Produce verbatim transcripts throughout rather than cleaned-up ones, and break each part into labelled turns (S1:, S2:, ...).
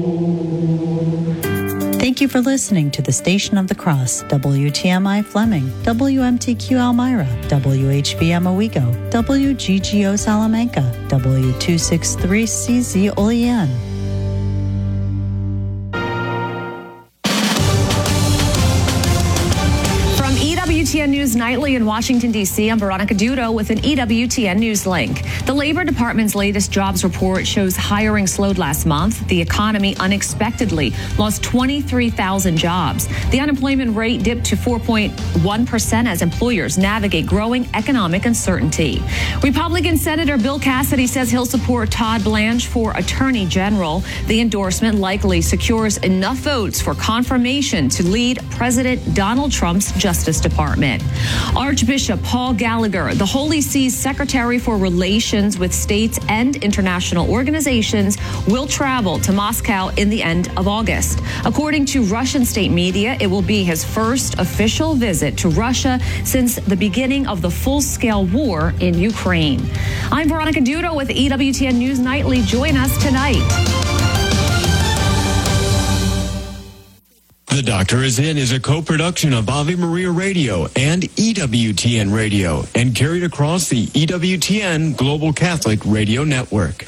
S1: Thank you for listening to the Station of the Cross, W T M I Fleming, W M T Q Elmira, W H V M Owego, W G G O Salamanca, W two sixty-three C Z Olean.
S2: E W T N News Nightly in Washington, D C, I'm Veronica Dudo with an E W T N News link. The Labor Department's latest jobs report shows hiring slowed last month. The economy unexpectedly lost twenty-three thousand jobs. The unemployment rate dipped to four point one percent as employers navigate growing economic uncertainty. Republican Senator Bill Cassidy says he'll support Todd Blanche for Attorney General. The endorsement likely secures enough votes for confirmation to lead President Donald Trump's Justice Department. Archbishop Paul Gallagher, the Holy See's Secretary for Relations with states and international organizations, will travel to Moscow in the end of August. According to Russian state media, it will be his first official visit to Russia since the beginning of the full-scale war in Ukraine. I'm Veronica Dudo with E W T N News Nightly. Join us tonight.
S3: The Doctor Is In is a co-production of Ave Maria Radio and E W T N Radio and carried across the E W T N Global Catholic Radio Network.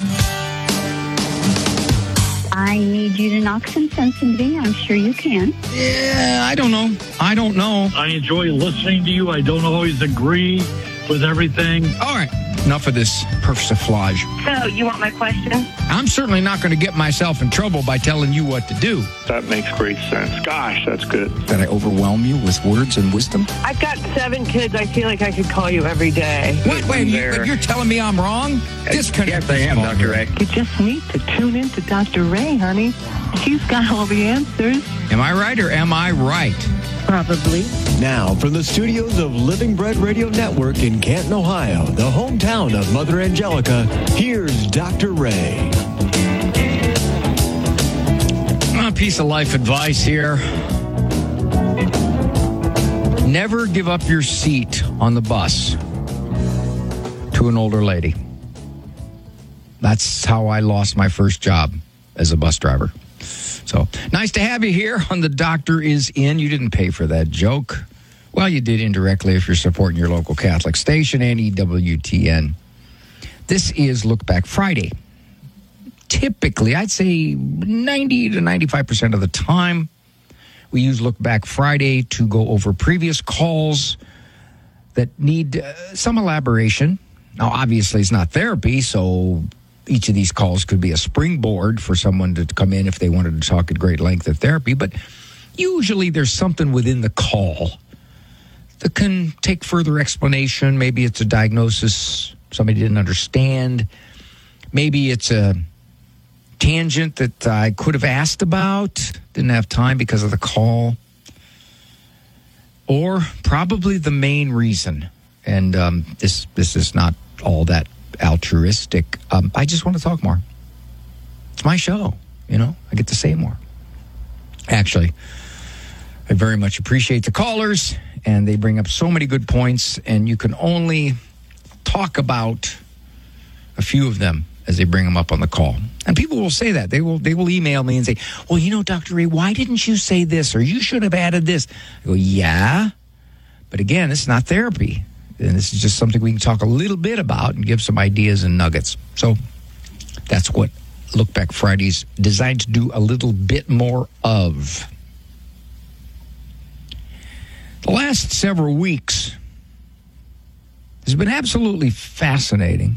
S4: I need you to knock some sense into me. I'm sure you can.
S5: Yeah, I don't know. I don't know.
S6: I enjoy listening to you. I don't always agree with everything.
S5: All right. Enough of this persiflage.
S7: So, you want my question?
S5: I'm certainly not going to get myself in trouble by telling you what to do.
S6: That makes great sense. Gosh, that's good.
S8: That I overwhelm you with words and wisdom?
S7: I've got seven kids. I feel like I could call you every day.
S5: Wait, wait, you, but you're telling me I'm wrong? Disconnect.
S6: Yes, I am, Doctor Ray.
S7: You just need to tune in to Doctor Ray, honey. He's got all the answers.
S5: Am I right or am I right?
S7: Probably.
S3: Now, from the studios of Living Bread Radio Network in Canton, Ohio, the hometown of Mother Angelica, here's Doctor Ray.
S5: A piece of life advice here. Never give up your seat on the bus to an older lady. That's how I lost my first job as a bus driver. So, nice to have you here on The Doctor Is In. You didn't pay for that joke. Well, you did indirectly if you're supporting your local Catholic station and E W T N. This is Look Back Friday. Typically, I'd say ninety to ninety-five percent of the time, we use Look Back Friday to go over previous calls that need uh, some elaboration. Now, obviously, it's not therapy, so each of these calls could be a springboard for someone to come in if they wanted to talk at great length of therapy. But usually there's something within the call that can take further explanation. Maybe it's a diagnosis somebody didn't understand. Maybe it's a tangent that I could have asked about, didn't have time because of the call. Or probably the main reason, and um, this this is not all that altruistic. Um, I just want to talk more. It's my show, you know. I get to say more. Actually, I very much appreciate the callers, and they bring up so many good points, and you can only talk about a few of them as they bring them up on the call. And people will say that. They will they will email me and say, well, you know, Doctor Ray, why didn't you say this? Or you should have added this. I go, yeah. But again, it's not therapy. And this is just something we can talk a little bit about and give some ideas and nuggets. So that's what Look Back Friday's designed to do a little bit more of. The last several weeks has been absolutely fascinating.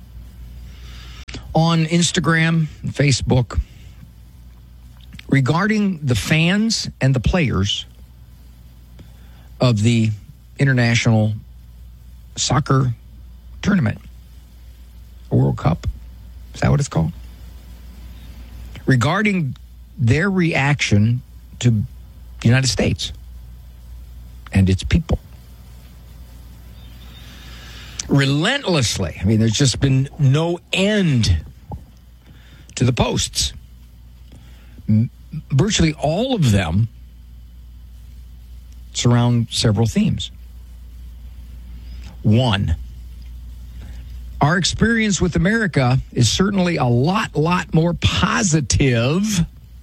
S5: On Instagram and Facebook, regarding the fans and the players of the International Soccer Tournament, a World Cup, is that what it's called? Regarding their reaction to the United States and its people. Relentlessly. I mean, there's just been no end to the posts. M- virtually all of them surround several themes. One, our experience with America is certainly a lot, lot more positive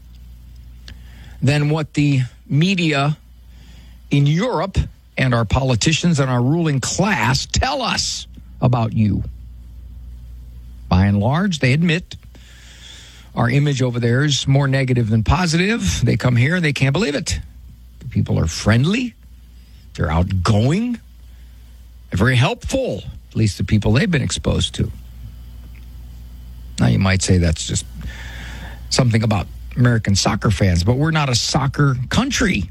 S5: than what the media in Europe and our politicians and our ruling class tell us about you. By and large, they admit our image over there is more negative than positive. They come here, they can't believe it. The people are friendly. They're outgoing. They're very helpful, at least the people they've been exposed to. Now, you might say that's just something about American soccer fans, but we're not a soccer country.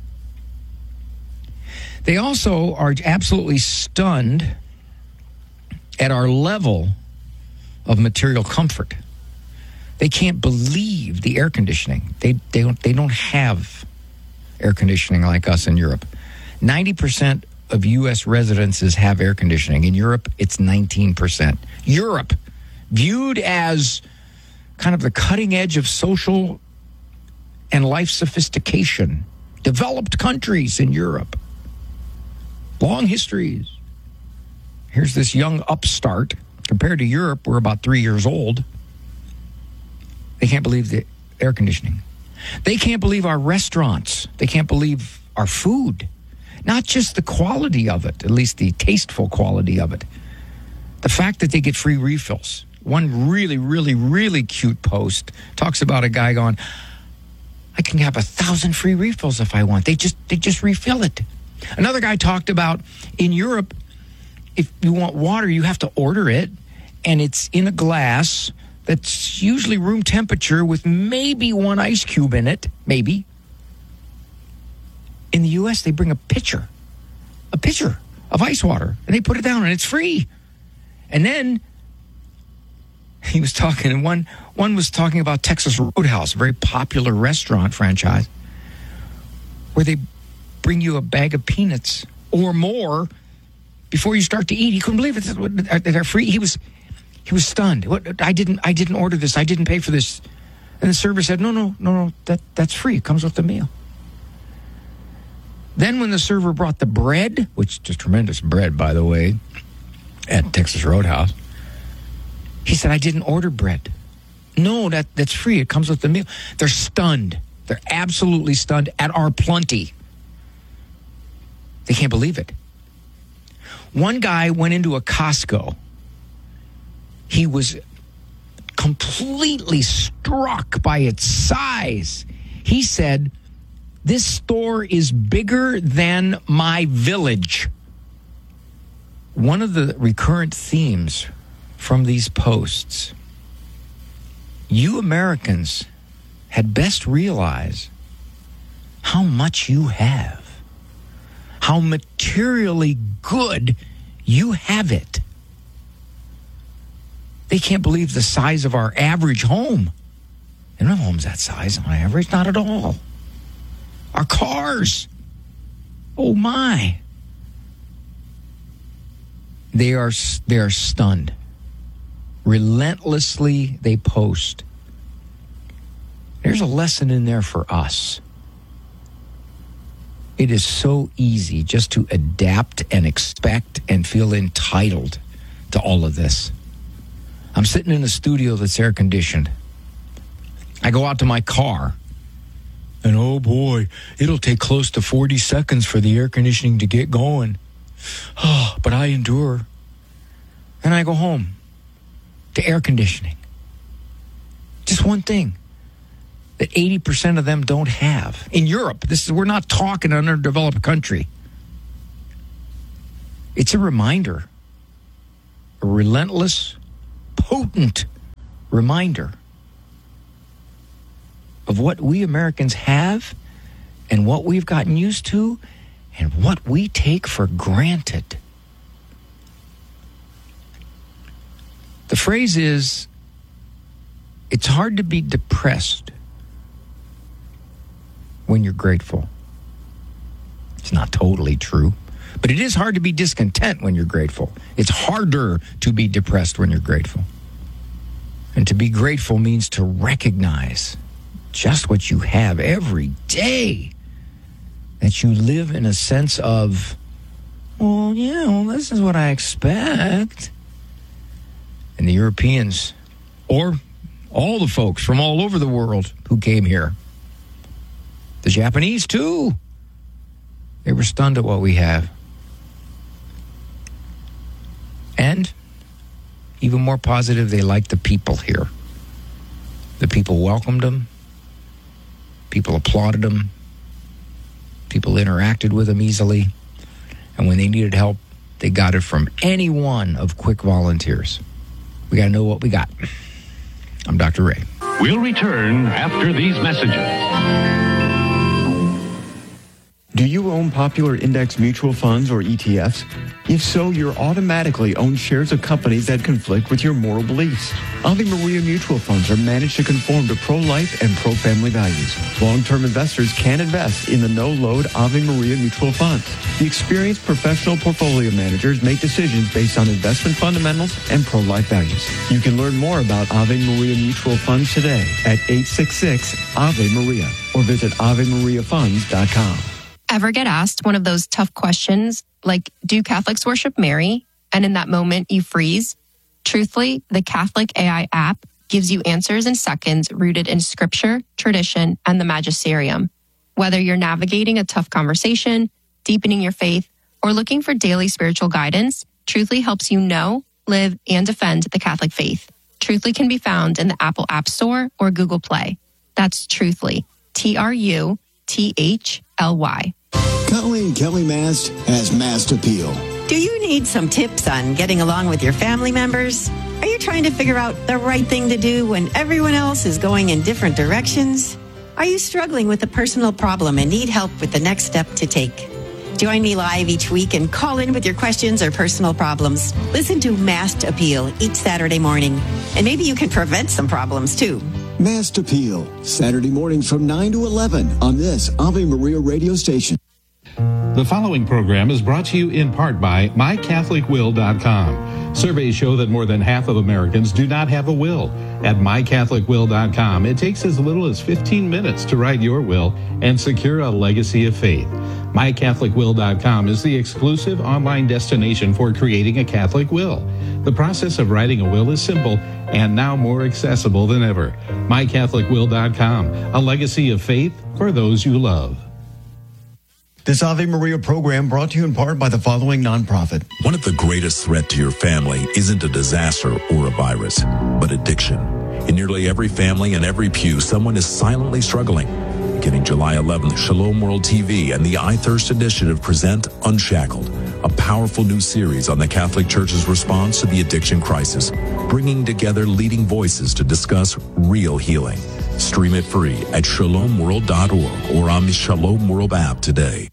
S5: They also are absolutely stunned at our level of material comfort. They can't believe the air conditioning. They they don't they don't have air conditioning like us in Europe. ninety percent of U S residences have air conditioning. In Europe, it's nineteen percent. Europe, viewed as kind of the cutting edge of social and life sophistication. Developed countries in Europe. Long histories. Here's this young upstart. Compared to Europe, we're about three years old. They can't believe the air conditioning. They can't believe our restaurants. They can't believe our food. Not just the quality of it, at least the tasteful quality of it. The fact that they get free refills. One really, really, really cute post talks about a guy going, I can have a thousand free refills if I want. They just they just refill it. Another guy talked about in Europe, if you want water, you have to order it, and it's in a glass that's usually room temperature with maybe one ice cube in it, maybe. In the U S, they bring a pitcher, a pitcher of ice water, and they put it down, and it's free. And then he was talking, and one, one was talking about Texas Roadhouse, a very popular restaurant franchise, where they bring you a bag of peanuts or more before you start to eat. He couldn't believe it. They're free. He was he was stunned. What, I didn't I didn't order this. I didn't pay for this. And the server said, no, no, no, no, that, that's free. It comes with the meal. Then when the server brought the bread, which is tremendous bread, by the way, at Texas Roadhouse, he said, I didn't order bread. No, that, that's free. It comes with the meal. They're stunned. They're absolutely stunned at our plenty. They can't believe it. One guy went into a Costco. He was completely struck by its size. He said, this store is bigger than my village. One of the recurrent themes from these posts, you Americans had best realize how much you have, how materially good you have it. They can't believe the size of our average home. And no home's that size on average, not at all. Our cars, oh my. They are, they are stunned. Relentlessly, they post. There's a lesson in there for us. It is so easy just to adapt and expect and feel entitled to all of this. I'm sitting in a studio that's air conditioned. I go out to my car, and oh boy, it'll take close to forty seconds for the air conditioning to get going. Oh, but I endure. And I go home to air conditioning. Just one thing that eighty percent of them don't have. In Europe, this is, we're not talking an underdeveloped country. It's a reminder, a relentless, potent reminder of what we Americans have and what we've gotten used to and what we take for granted. The phrase is, it's hard to be depressed when you're grateful. It's not totally true, but it is hard to be discontent when you're grateful. It's harder to be depressed when you're grateful. And to be grateful means to recognize just what you have every day. That you live in a sense of, well, yeah, well, this is what I expect. And the Europeans, or all the folks from all over the world who came here, The Japanese, too. They were stunned at what we have. And even more positive, they liked the people here. The people welcomed them. People applauded them. People interacted with them easily. And when they needed help, they got it from any one of Quick Volunteers. We got to know what we got. I'm Doctor Ray.
S9: We'll return after these messages.
S3: Do you own popular index mutual funds or E T Fs? If so, you're automatically own shares of companies that conflict with your moral beliefs. Ave Maria mutual funds are managed to conform to pro-life and pro-family values. Long-term investors can invest in the no-load Ave Maria mutual funds. The experienced professional portfolio managers make decisions based on investment fundamentals and pro-life values. You can learn more about Ave Maria mutual funds today at eight six six Ave Maria or visit ave maria funds dot com.
S10: Ever get asked one of those tough questions like, do Catholics worship Mary? And in that moment, you freeze? Truthfully, the Catholic A I app gives you answers in seconds rooted in scripture, tradition, and the magisterium. Whether you're navigating a tough conversation, deepening your faith, or looking for daily spiritual guidance, Truthfully helps you know, live, and defend the Catholic faith. Truthfully can be found in the Apple App Store or Google Play. That's Truthfully, T R U T H L Y.
S11: Colleen Kelly Mast has Mast Appeal.
S12: Do you need some tips on getting along with your family members? Are you trying to figure out the right thing to do when everyone else is going in different directions? Are you struggling with a personal problem and need help with the next step to take? Join me live each week and call in with your questions or personal problems. Listen to Mast Appeal each Saturday morning, and maybe you can prevent some problems too.
S11: Mast Appeal, Saturday mornings from nine to eleven on this Ave Maria radio station.
S9: The following program is brought to you in part by my catholic will dot com. Surveys show that more than half of Americans do not have a will. At my catholic will dot com, it takes as little as fifteen minutes to write your will and secure a legacy of faith. my catholic will dot com is the exclusive online destination for creating a Catholic will. The process of writing a will is simple and now more accessible than ever. my catholic will dot com, a legacy of faith for those you love.
S3: This Ave Maria program brought to you in part by the following nonprofit.
S13: One of the greatest threats to your family isn't a disaster or a virus, but addiction. In nearly every family and every pew, someone is silently struggling. Beginning July eleventh, Shalom World T V and the I Thirst Initiative present Unshackled, a powerful new series on the Catholic Church's response to the addiction crisis, bringing together leading voices to discuss real healing. Stream it free at shalom world dot org or on the Shalom World app today.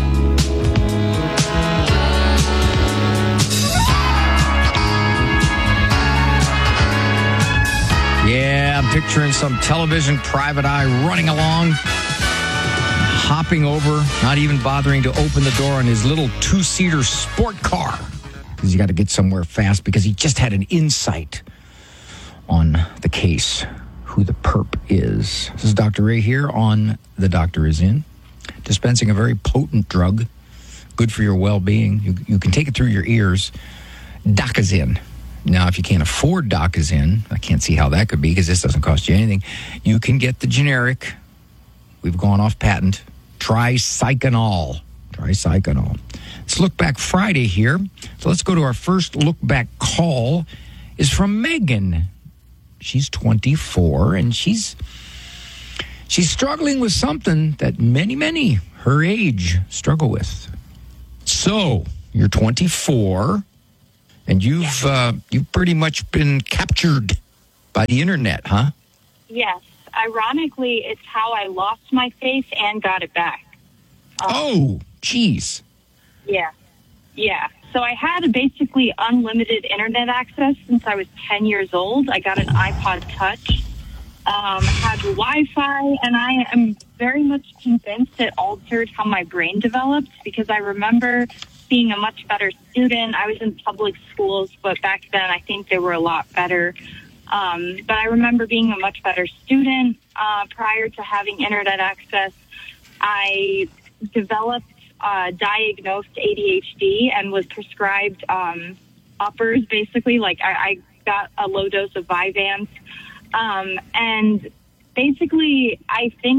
S5: Yeah, I'm picturing some television private eye running along, hopping over, not even bothering to open the door on his little two-seater sport car because you got to get somewhere fast because he just had an insight on the case, who the perp is. This is Doctor Ray here on The Doctor Is In, dispensing a very potent drug, good for your well-being. You, you can take it through your ears. Dachazin. Now, if you can't afford Dachazin, I can't see how that could be because this doesn't cost you anything. You can get the generic. We've gone off patent. Tricyclinol. Tricyclinol. Let's look back Friday here. So let's go to our first look back call. Is from Megan. She's twenty-four and she's she's struggling with something that many, many her age struggle with. So you're twenty-four. And you've uh, you've pretty much been captured by the internet, huh?
S14: Yes. Ironically, it's how I lost my faith and got it back. Um,
S5: oh, geez.
S14: Yeah. Yeah. So I had basically unlimited internet access since I was ten years old. I got an iPod Touch, um, had Wi-Fi, and I am very much convinced it altered how my brain developed because I remember being a much better student. I was in public schools, but back then I think they were a lot better. Um, but I remember being a much better student uh, prior to having internet access. I developed uh, diagnosed A D H D and was prescribed um, uppers, basically. Like I, I got a low dose of Vyvanse. Um, and basically, I think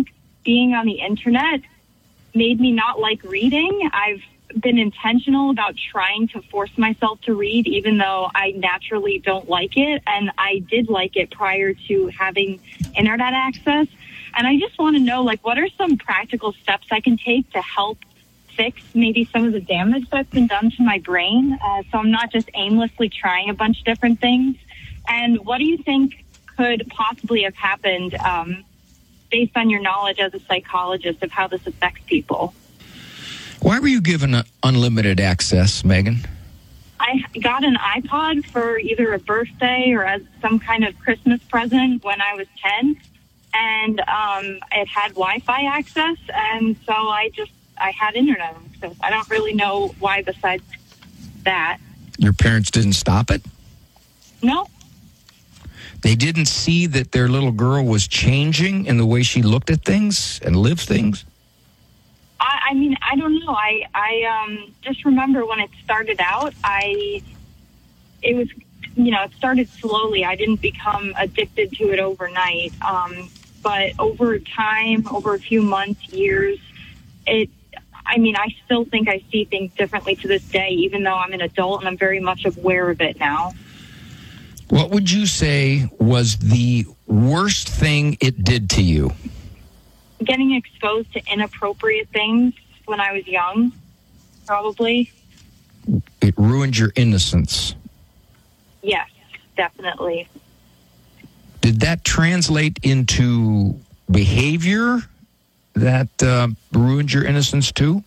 S14: being on the internet made me not like reading. I've been intentional about trying to force myself to read, even though I naturally don't like it. And I did like it prior to having internet access. And I just want to know, like, what are some practical steps I can take to help fix maybe some of the damage that's been done to my brain, uh, so I'm not just aimlessly trying a bunch of different things? And what do you think could possibly have happened um, based on your knowledge as a psychologist of how this affects people?
S5: Why were you given uh, unlimited access, Megan?
S14: I got an iPod for either a birthday or as some kind of Christmas present when I was ten, and um, it had Wi-Fi access, and so I just I had internet access. I don't really know why besides that.
S5: Your parents didn't stop it?
S14: No.
S5: They didn't see that their little girl was changing in the way she looked at things and lived things?
S14: I, I mean, I don't know. I, I um, just remember when it started out, I, it was, you know, it started slowly. I didn't become addicted to it overnight. Um, but over time, over a few months, years, it, I mean, I still think I see things differently to this day, even though I'm an adult and I'm very much aware of it now.
S5: What would you say was the worst thing it did to you?
S14: Getting exposed to inappropriate things when I was young, probably.
S5: It ruined your innocence.
S14: Yes, definitely.
S5: Did that translate into behavior that uh, ruined your innocence too?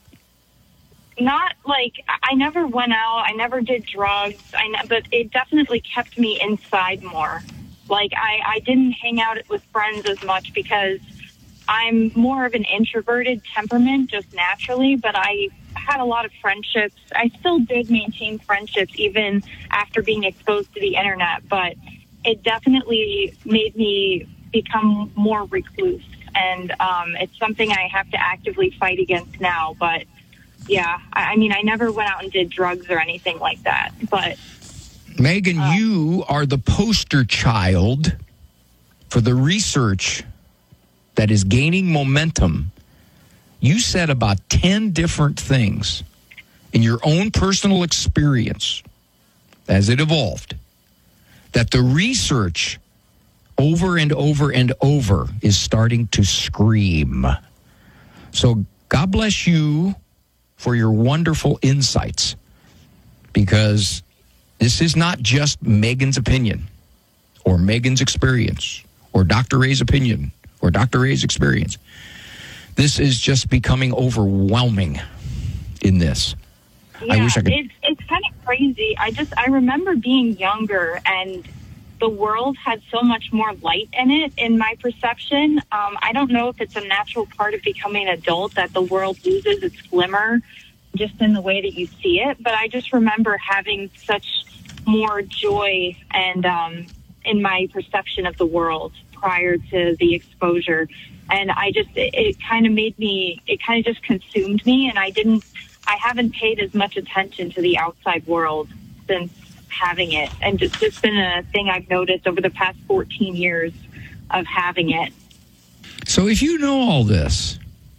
S14: Not like, I never went out, I never did drugs, I ne- but it definitely kept me inside more. Like, I, I didn't hang out with friends as much because I'm more of an introverted temperament just naturally, but I had a lot of friendships. I still did maintain friendships even after being exposed to the internet, but it definitely made me become more recluse. And um, it's something I have to actively fight against now. But, yeah, I, I mean, I never went out and did drugs or anything like that. But
S5: Megan,
S14: uh,
S5: you are the poster child for the research that is gaining momentum. You said about ten different things in your own personal experience as it evolved that the research over and over and over is starting to scream. So God bless you for your wonderful insights, because this is not just Megan's opinion or Megan's experience or Doctor Ray's opinion or Doctor Ray's experience. This is just becoming overwhelming in this.
S14: Yeah,
S5: I wish I could.
S14: It's, it's kind of crazy. I just, I remember being younger and the world had so much more light in it, in my perception. Um, I don't know if it's a natural part of becoming an adult that the world loses its glimmer just in the way that you see it. But I just remember having such more joy and um, in my perception of the world prior to the exposure. And I just, it, it kind of made me, it kind of just consumed me. And I didn't, I haven't paid as much attention to the outside world since having it. And it's just been a thing I've noticed over the past fourteen years of having it.
S5: So if you know all this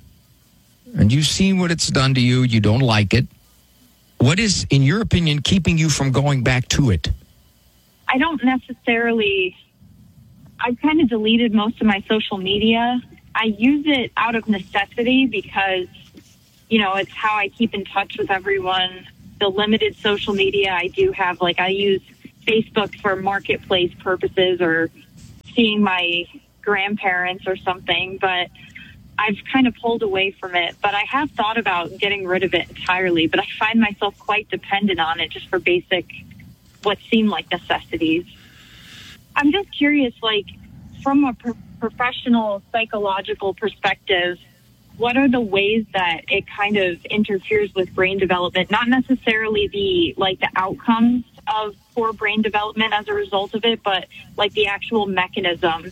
S5: and you've seen what it's done to you, you don't like it, what is, in your opinion, keeping you from going back to it?
S14: I don't necessarily, I've kind of deleted most of my social media. I use it out of necessity because, you know, it's how I keep in touch with everyone. The limited social media I do have, like I use Facebook for marketplace purposes or seeing my grandparents or something, but I've kind of pulled away from it. But I have thought about getting rid of it entirely, but I find myself quite dependent on it just for basic, what seem like necessities. I'm just curious, like, from a pro- professional psychological perspective, what are the ways that it kind of interferes with brain development? Not necessarily the, like, the outcomes of poor brain development as a result of it, but like the actual mechanism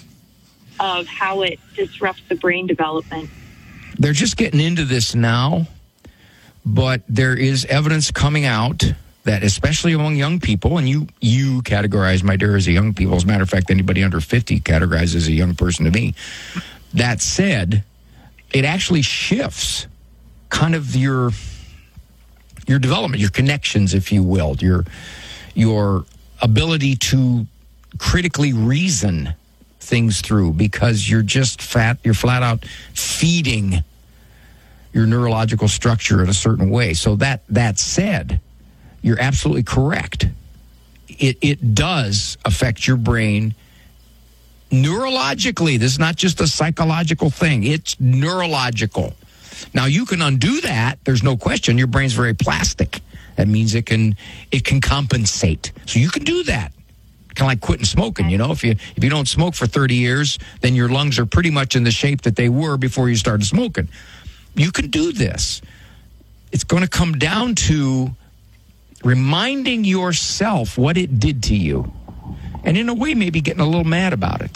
S14: of how it disrupts the brain development.
S5: They're just getting into this now, but there is evidence coming out that, especially among young people, and you you categorize my dear as a young people. As a matter of fact, anybody under fifty categorizes as a young person to me. That said, it actually shifts kind of your your development, your connections, if you will, your your ability to critically reason things through, because you're just fat, you're flat out feeding your neurological structure in a certain way. So that that said, you're absolutely correct. It it does affect your brain neurologically. This is not just a psychological thing. It's neurological. Now, you can undo that. There's no question. Your brain's very plastic. That means it can it can compensate. So you can do that. Kind of like quitting smoking, you know. If you if you don't smoke for thirty years, then your lungs are pretty much in the shape that they were before you started smoking. You can do this. It's going to come down to reminding yourself what it did to you. And in a way, maybe getting a little mad about it.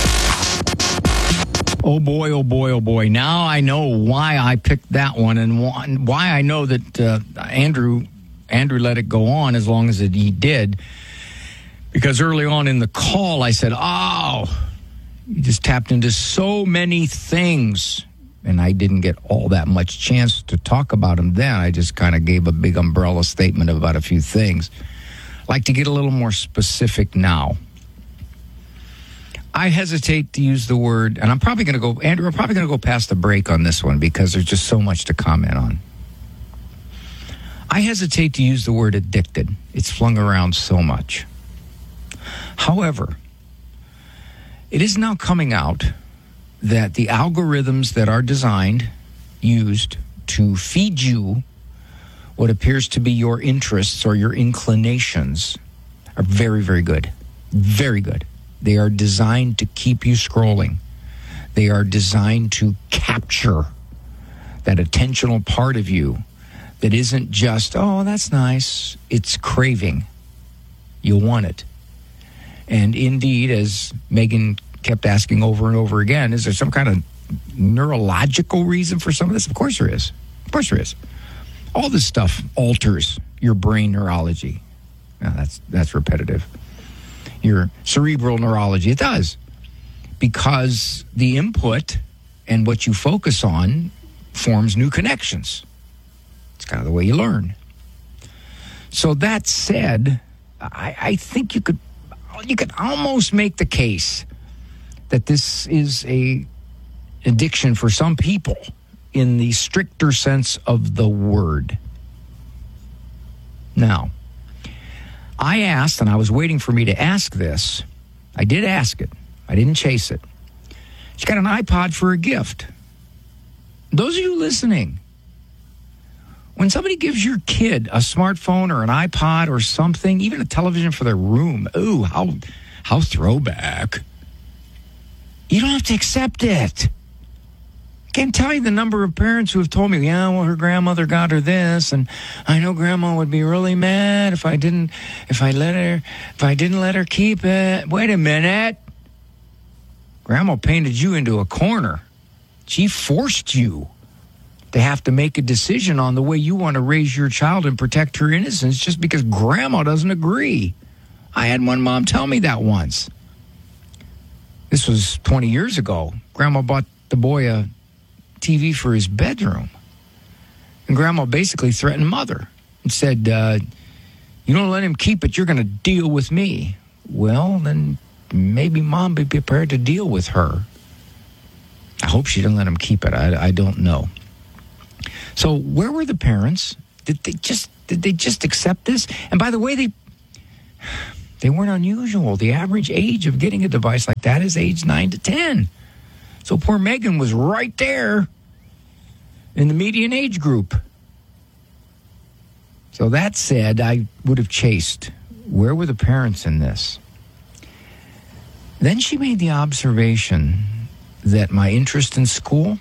S5: Oh, boy, oh, boy, oh, boy. Now I know why I picked that one, and why I know that uh, Andrew Andrew let it go on as long as it, he did. Because early on in the call, I said, oh, you just tapped into so many things. And I didn't get all that much chance to talk about them then. I just kind of gave a big umbrella statement about a few things. I'd like to get a little more specific now. I hesitate to use the word, and I'm probably going to go, Andrew, I'm probably going to go past the break on this one because there's just so much to comment on. I hesitate to use the word addicted. It's flung around so much. However, it is now coming out that the algorithms that are designed, used to feed you what appears to be your interests or your inclinations are very, very good. Very good. They are designed to keep you scrolling. They are designed to capture that attentional part of you that isn't just, oh, that's nice. It's craving. You want it. And indeed, as Megan kept asking over and over again, is there some kind of neurological reason for some of this? Of course there is. Of course there is. All this stuff alters your brain neurology. Now, that's that's repetitive. Your cerebral neurology, it does. Because the input and what you focus on forms new connections. It's kind of the way you learn. So that said, I, I think you could you could almost make the case that this is a addiction for some people in the stricter sense of the word. Now, I asked, and I was waiting for me to ask this. I did ask it. I didn't chase it. She got an iPod for a gift. Those of you listening, when somebody gives your kid a smartphone or an iPod or something, even a television for their room, ooh, how how throwback. You don't have to accept it. I can't tell you the number of parents who have told me, yeah, well, her grandmother got her this, and I know grandma would be really mad if I didn't, if I let her, if I didn't let her keep it. Wait a minute. Grandma painted you into a corner. She forced you to have to make a decision on the way you want to raise your child and protect her innocence just because grandma doesn't agree. I had one mom tell me that once. This was twenty years ago. Grandma bought the boy a T V for his bedroom. And grandma basically threatened mother and said, uh, you don't let him keep it, you're going to deal with me. Well, then maybe mom be prepared to deal with her. I hope she didn't let him keep it. I, I don't know. So where were the parents? Did they just did they just accept this? And by the way, they they weren't unusual. The average age of getting a device like that is age nine to ten. So poor Megan was right there in the median age group. So that said, I would have chased. Where were the parents in this? Then she made the observation that my interest in school,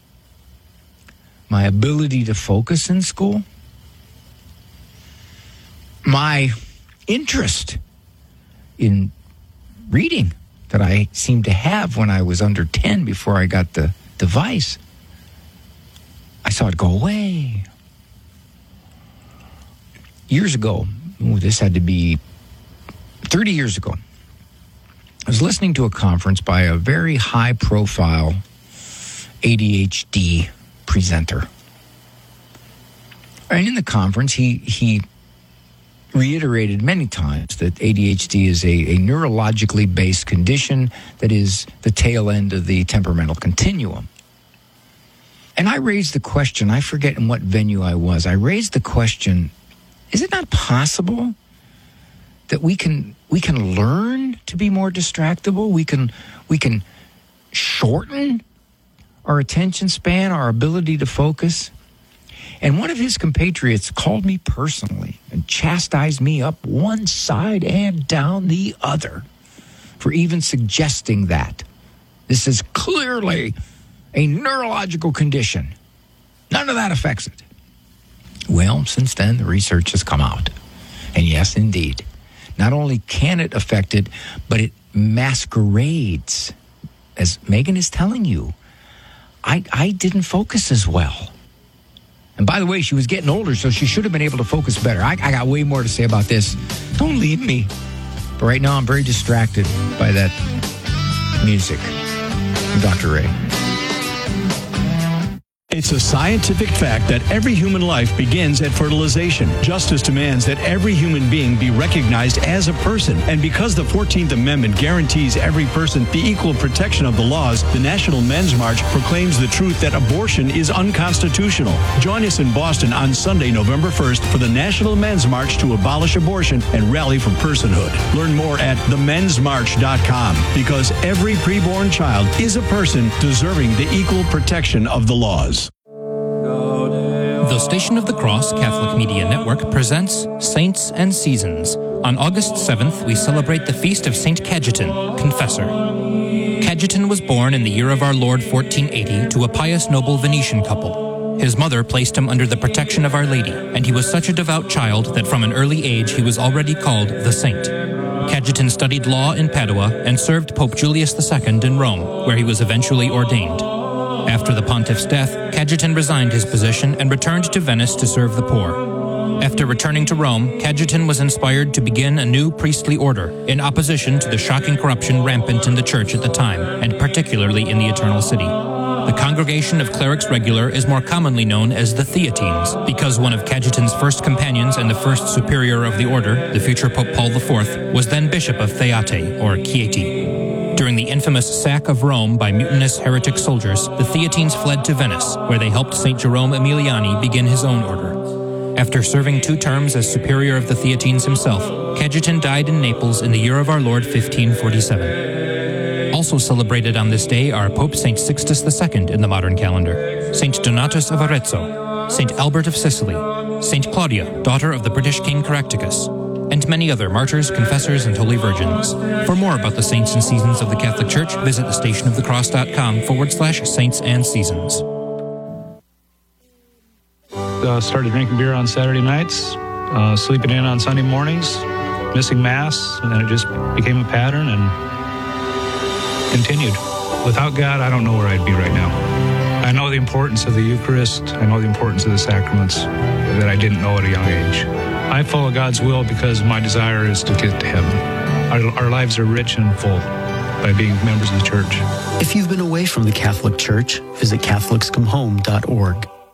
S5: my ability to focus in school, my interest in reading that I seemed to have when I was under ten before I got the device, I saw it go away. Years ago, ooh, this had to be thirty years ago, I was listening to a conference by a very high-profile A D H D presenter. And in the conference, he he reiterated many times that A D H D is a, a neurologically based condition that is the tail end of the temperamental continuum. And I raised the question, I forget in what venue I was, I raised the question, is it not possible that we can we can learn to be more distractible? We can we can shorten our attention span, our ability to focus? And one of his compatriots called me personally and chastised me up one side and down the other for even suggesting that. This is clearly a neurological condition. None of that affects it. Well, since then, the research has come out. And yes, indeed, not only can it affect it, but it masquerades. As Megan is telling you, I, I didn't focus as well. And by the way, she was getting older, so she should have been able to focus better. I, I got way more to say about this. Don't leave me. But right now, I'm very distracted by that music from Doctor Ray.
S15: It's a scientific fact that every human life begins at fertilization. Justice demands that every human being be recognized as a person. And because the fourteenth Amendment guarantees every person the equal protection of the laws, the National Men's March proclaims the truth that abortion is unconstitutional. Join us in Boston on Sunday, November first for the National Men's March to abolish abortion and rally for personhood. Learn more at the men's march dot com because every preborn child is a person deserving the equal protection of the laws.
S16: The Station of the Cross Catholic Media Network presents Saints and Seasons. On August seventh, we celebrate the feast of Saint Cajetan, Confessor. Cajetan was born in the year of our Lord fourteen eighty to a pious noble Venetian couple. His mother placed him under the protection of Our Lady, and he was such a devout child that from an early age he was already called the Saint. Cajetan studied law in Padua and served Pope Julius the Second in Rome, where he was eventually ordained. After the pontiff's death, Cajetan resigned his position and returned to Venice to serve the poor. After returning to Rome, Cajetan was inspired to begin a new priestly order in opposition to the shocking corruption rampant in the church at the time, and particularly in the Eternal City. The Congregation of Clerics Regular is more commonly known as the Theatines, because one of Cajetan's first companions and the first superior of the order, the future Pope Paul the Fourth, was then Bishop of Theate, or Chieti. During the infamous sack of Rome by mutinous heretic soldiers, the Theatines fled to Venice, where they helped Saint Jerome Emiliani begin his own order. After serving two terms as superior of the Theatines himself, Cajetan died in Naples in the year of our Lord fifteen forty-seven. Also celebrated on this day are Pope Saint Sixtus the Second in the modern calendar, Saint Donatus of Arezzo, Saint Albert of Sicily, Saint Claudia, daughter of the British King Caractacus, and many other martyrs, confessors, and holy virgins. For more about the saints and seasons of the Catholic Church, visit the station of the cross dot com forward slash saints and seasons.
S17: Uh, started drinking beer on Saturday nights, uh, sleeping in on Sunday mornings, missing Mass, and then it just became a pattern and continued. Without God, I don't know where I'd be right now. I know the importance of the Eucharist. I know the importance of the sacraments that I didn't know at a young age. I follow God's will because my desire is to get to heaven. Our, our lives are rich and full by being members of the church.
S18: If you've been away from the Catholic Church, visit Catholics Come Home dot org.